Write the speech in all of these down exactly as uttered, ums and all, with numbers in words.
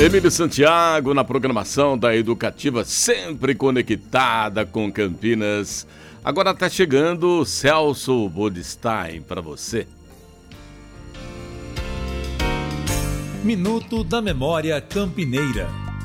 Emílio Santiago na programação da Educativa, sempre conectada com Campinas. Agora está chegando Celso Bodstein para você. Minuto da Memória Campineira.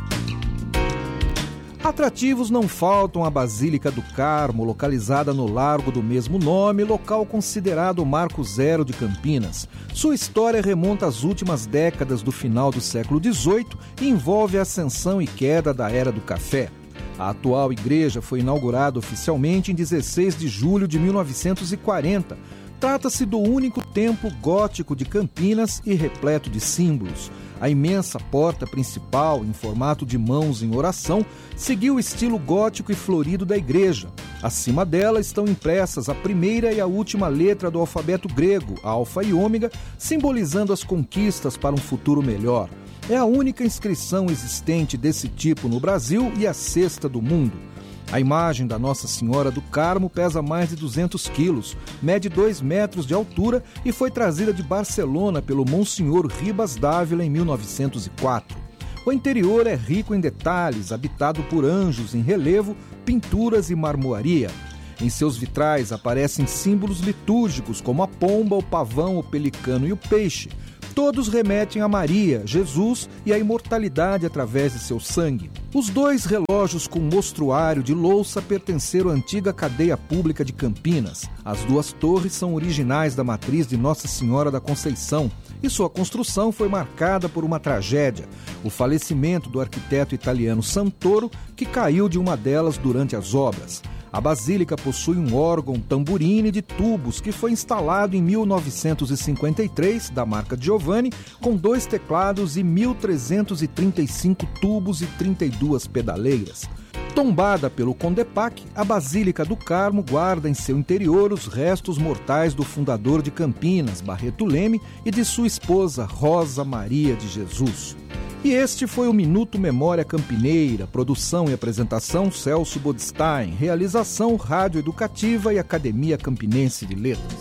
Atrativos não faltam à Basílica do Carmo, localizada no largo do mesmo nome, local considerado o marco zero de Campinas. Sua história remonta às últimas décadas do final do século dezoito e envolve a ascensão e queda da Era do Café. A atual igreja foi inaugurada oficialmente em dezesseis de julho de mil novecentos e quarenta. Trata-se do único templo gótico de Campinas e repleto de símbolos. A imensa porta principal, em formato de mãos em oração, seguiu o estilo gótico e florido da igreja. Acima dela estão impressas a primeira e a última letra do alfabeto grego, alfa e ômega, simbolizando as conquistas para um futuro melhor. É a única inscrição existente desse tipo no Brasil e a sexta do mundo. A imagem da Nossa Senhora do Carmo pesa mais de duzentos quilos, mede dois metros de altura e foi trazida de Barcelona pelo Monsenhor Ribas Dávila em mil novecentos e quatro. O interior é rico em detalhes, habitado por anjos em relevo, pinturas e marmoaria. Em seus vitrais aparecem símbolos litúrgicos como a pomba, o pavão, o pelicano e o peixe. Todos remetem a Maria, Jesus e a imortalidade através de seu sangue. Os dois relógios com mostruário de louça pertenceram à antiga cadeia pública de Campinas. As duas torres são originais da matriz de Nossa Senhora da Conceição e sua construção foi marcada por uma tragédia, o falecimento do arquiteto italiano Santoro, que caiu de uma delas durante as obras. A basílica possui um órgão tamburine de tubos que foi instalado em mil novecentos e cinquenta e três, da marca Giovanni, com dois teclados e mil trezentos e trinta e cinco tubos e trinta e duas pedaleiras. Tombada pelo Condepac, a Basílica do Carmo guarda em seu interior os restos mortais do fundador de Campinas, Barreto Leme, e de sua esposa, Rosa Maria de Jesus. E este foi o Minuto Memória Campineira, produção e apresentação Celso Bodstein, realização Rádio Educativa e Academia Campinense de Letras.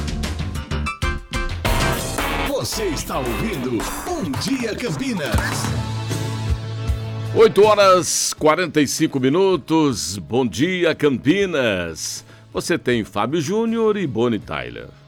Você está ouvindo Bom Dia Campinas. oito horas e quarenta e cinco minutos, Bom Dia Campinas. Você tem Fábio Júnior e Bonnie Tyler.